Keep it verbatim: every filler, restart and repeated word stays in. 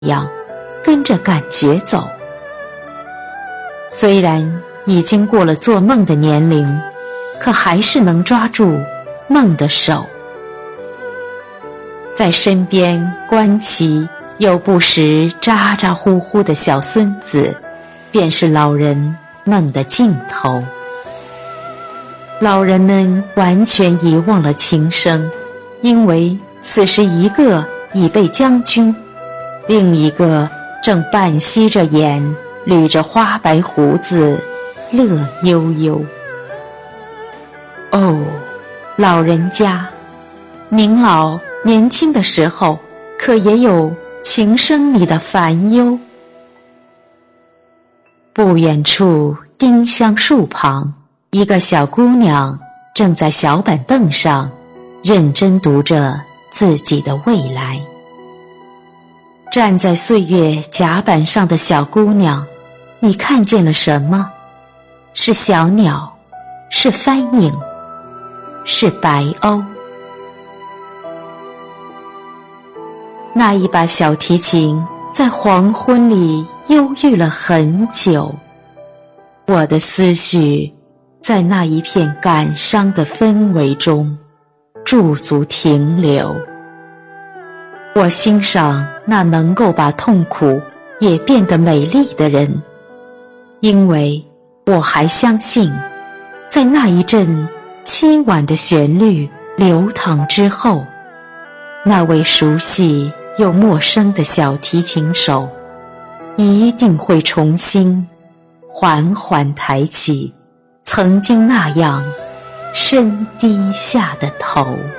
样，跟着感觉走。虽然已经过了做梦的年龄，可还是能抓住梦的手。在身边观其又不时咋咋呼呼的小孙子，便是老人梦的尽头。老人们完全遗忘了琴声，因为此时一个已被将军，另一个正半吸着眼，捋着花白胡子，乐悠悠。哦，老人家，您老年轻的时候，可也有情深你的烦忧。不远处丁香树旁，一个小姑娘正在小板凳上认真读着自己的未来。站在岁月甲板上的小姑娘，你看见了什么？是小鸟，是帆影，是白鸥。那一把小提琴在黄昏里忧郁了很久，我的思绪在那一片感伤的氛围中驻足停留。我欣赏那能够把痛苦也变得美丽的人，因为我还相信，在那一阵凄婉的旋律流淌之后，那位熟悉又陌生的小提琴手一定会重新缓缓抬起曾经那样深低下的头。